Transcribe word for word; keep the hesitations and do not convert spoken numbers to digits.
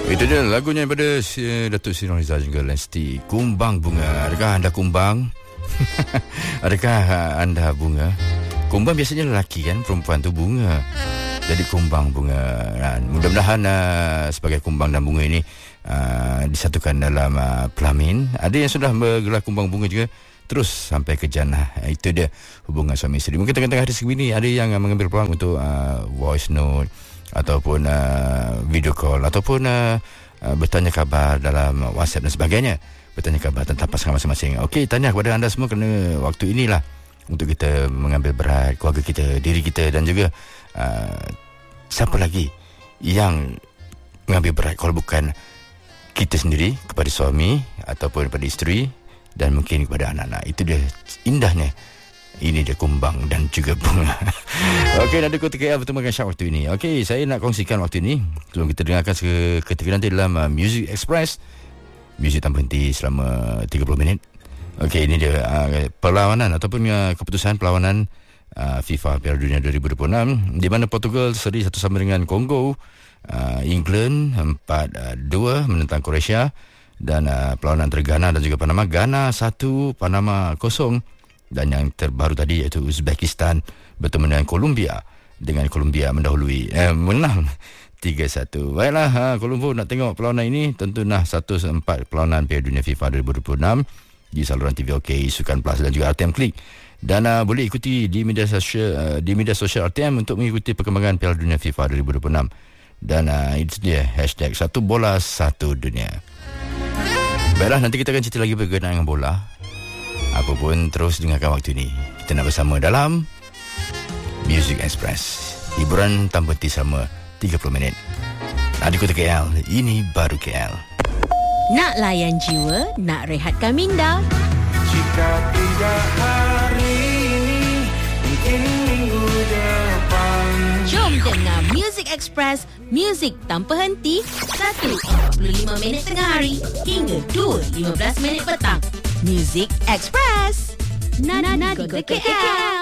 Itu dia lagunya daripada si, Datuk Seri Nurhaliza juga Lesti, Kumbang Bunga. Adakah anda kumbang? Adakah anda bunga? Kumbang biasanya lelaki kan, perempuan tu bunga. Jadi kumbang bunga. Nah, mudah-mudahan uh, sebagai kumbang dan bunga ini uh, disatukan dalam uh, pelamin. Ada yang sudah bergelar kumbang bunga juga terus sampai ke jannah. Itu dia hubungan suami isteri. Mungkin tengah-tengah hari segini ada yang uh, mengambil peluang untuk uh, voice note ataupun uh, video call ataupun uh, uh, bertanya khabar dalam WhatsApp dan sebagainya, bertanya khabar tentang pasangan masing-masing. Okey, tanya kepada anda semua kerana waktu inilah untuk kita mengambil berat keluarga kita, diri kita dan juga uh, siapa lagi yang mengambil berat kalau bukan kita sendiri kepada suami ataupun kepada isteri dan mungkin kepada anak-anak. Itu dia indahnya. Ini dia kumbang dan juga bunga. Okey, ada Kota K L bertemu dengan Syak waktu ini. Okey, saya nak kongsikan waktu ini sebelum kita dengarkan seketika nanti dalam uh, Music Express, muzik tanpa henti selama tiga puluh minit. Okey, ini dia uh, perlawanan ataupun uh, keputusan perlawanan uh, FIFA Piala Dunia dua ribu dua puluh enam di mana Portugal seri satu sama dengan Kongo, uh, England empat dua menentang Croatia dan uh, perlawanan antara Ghana dan juga Panama. Ghana satu, Panama kosong. Dan yang terbaru tadi iaitu Uzbekistan bertemu dengan Colombia, dengan Colombia mendahului eh, menang tiga satu. Baiklah, ha, Colombo nak tengok perlawanan ini, tentu nah satu empat perlawanan Piala Dunia FIFA dua ribu dua puluh enam di saluran T V O K, Sukan Plus dan juga R T M Klik. Dan uh, boleh ikuti di media sosial uh, di media sosial R T M untuk mengikuti perkembangan Piala Dunia FIFA dua ribu dua puluh enam. Dan uh, itu dia hashtag satu bola satu dunia. Baiklah, nanti kita akan cerita lagi berkenaan dengan bola. Apa pun terus dengarkan waktu ini. Kita nak bersama dalam Music Express, hiburan tanpa henti selama tiga puluh minit. Ada Kota K L, ini baru K L. Nak layan jiwa, nak rehatkan minda. Jika tidak hari ini, mungkin minggu depan. Jom dengar Music Express, muzik tanpa henti, satu empat puluh lima minit tengah hari hingga dua lima belas minit petang. Music Express, Nana di Kota K L.